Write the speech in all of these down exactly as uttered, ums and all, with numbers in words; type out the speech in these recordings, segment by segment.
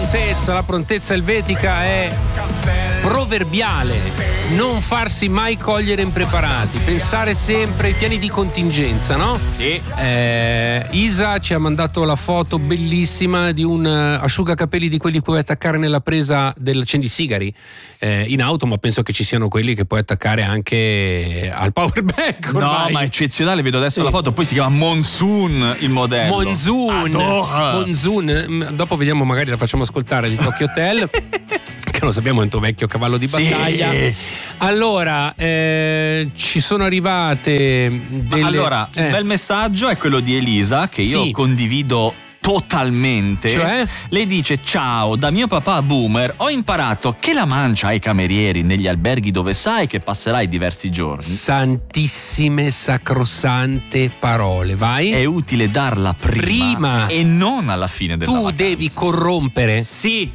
prontezza, la prontezza elvetica è proverbiale. Non farsi mai cogliere impreparati, pensare sempre ai piani di contingenza, no? Sì. Eh, Isa ci ha mandato la foto bellissima di un uh, asciugacapelli di quelli che puoi attaccare nella presa dell'accendisigari eh, in auto, ma penso che ci siano quelli che puoi attaccare anche al power bank ormai. No, ma eccezionale, vedo adesso sì. la foto, poi si chiama Monsoon il modello. Monsoon. Monsoon. Dopo vediamo, magari la facciamo ascoltare di Tokyo Hotel. Che lo sappiamo, è un tuo vecchio cavallo di battaglia. Sì. Allora, eh, ci sono arrivate delle... Ma allora, eh. un bel messaggio è quello di Elisa, che io sì. condivido totalmente. Cioè? Lei dice: ciao, da mio papà boomer ho imparato che la mancia ai camerieri negli alberghi dove sai che passerai diversi giorni. Santissime sacrosante parole, vai. È utile darla prima, Prima. e non alla fine della Tu vacanza. devi corrompere Sì.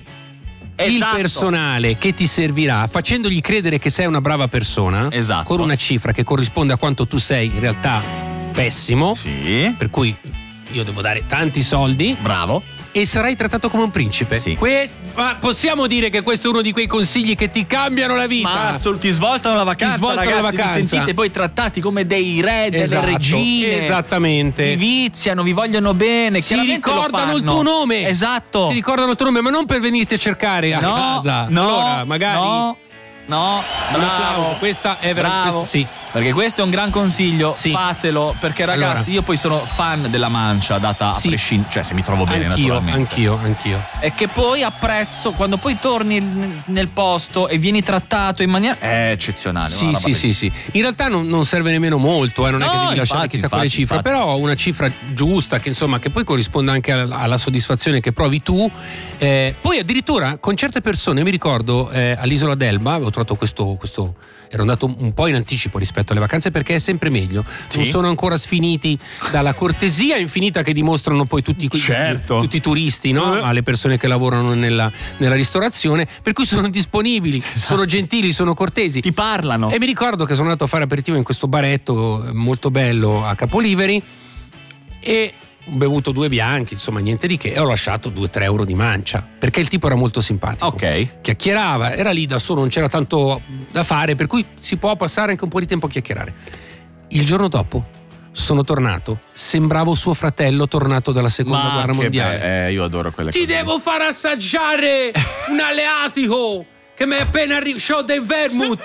il Esatto. personale che ti servirà, facendogli credere che sei una brava persona, Esatto. con una cifra che corrisponde a quanto tu sei in realtà pessimo, Sì. per cui io devo dare tanti soldi, Bravo. e sarai trattato come un principe. Sì. Que- ma possiamo dire che questo è uno di quei consigli che ti cambiano la vita. Ma sol- ti svoltano la vacanza, Ti svoltano ragazzi, la vacanza. vi sentite poi trattati come dei re, delle Esatto, regine. esattamente. Vi viziano, vi vogliono bene. Si chiaramente lo ricordano il fanno. tuo nome. Esatto. Si ricordano il tuo nome, ma non per venirti a cercare a no, casa. No, allora, magari. No, no, Un applauso. bravo. Questa è veramente. Bravo. Sì. Perché questo è un gran consiglio, Sì. fatelo, perché ragazzi, Allora. io poi sono fan della mancia, data Sì. a prescindere, cioè se mi trovo bene Anch'io, naturalmente. anch'io, anch'io. E che poi apprezzo quando poi torni nel posto e vieni trattato in maniera è eccezionale. Sì, una roba sì, sì, sì. In realtà non, non serve nemmeno molto, eh, non è No, che devi infatti, lasciare chissà infatti, quale cifra, infatti. però una cifra giusta che insomma che poi corrisponda anche alla, alla soddisfazione che provi tu. Eh, poi addirittura con certe persone, mi ricordo eh, all'Isola d'Elba, avevo trovato questo, questo ero andato un po' in anticipo rispetto alle vacanze perché è sempre meglio. Sì. Non sono ancora sfiniti dalla cortesia infinita che dimostrano poi tutti, Certo. tutti i turisti, no? Eh. Alle persone che lavorano nella, nella ristorazione, per cui sono disponibili, sono gentili, sono cortesi. Ti parlano. E mi ricordo che sono andato a fare aperitivo in questo baretto molto bello a Capoliveri e ho bevuto due bianchi, insomma niente di che, e ho lasciato due tre euro di mancia perché il tipo era molto simpatico. Ok. Chiacchierava, era lì da solo, non c'era tanto da fare, per cui si può passare anche un po' di tempo a chiacchierare. Il giorno dopo sono tornato, sembravo suo fratello tornato dalla seconda Ma guerra che mondiale. be- eh, io adoro quelle Ti cose. devo far assaggiare un aleatico che mi è appena arrivato, show del vermouth.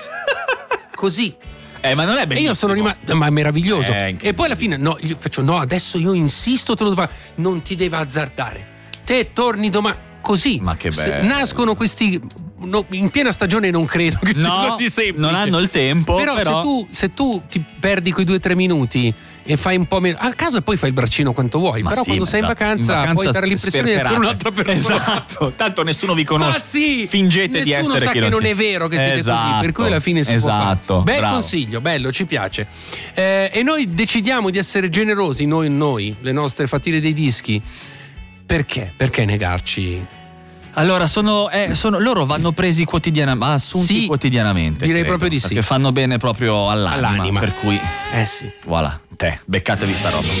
Così. Eh, ma non è E bellissimo. io sono rimasto, ma è meraviglioso. È incredibile. E poi alla fine, no, io faccio, no, adesso io insisto, te lo devo fare. Non ti devi azzardare. Te torni domani. Così. Ma che Se- bello. Nascono questi. No, in piena stagione non credo che sia No, così semplice. non hanno il tempo. Però, Però, Se, tu, se tu ti perdi quei due o tre minuti e fai un po' meno. A casa poi fai il braccino quanto vuoi. Ma però sì, quando ma sei in esatto. vacanza, In vacanza puoi dare l'impressione di essere sperperate. un'altra persona. Esatto. Tanto nessuno vi conosce. Ma sì, Fingete di nessuno essere sa chi che non siete. è vero che siete Esatto, così, per cui alla fine si esatto, può fare. Bel bravo. consiglio, bello, ci piace. Eh, e noi decidiamo di essere generosi, noi noi, le nostre fattine dei dischi. Perché? Perché negarci? Allora, sono, eh, sono loro vanno presi quotidianamente, assunti Sì, quotidianamente. direi credo, proprio di sì. Perché fanno bene proprio all'anima. All'anima. Per cui, Eh sì. voilà, te, beccatevi sta roba.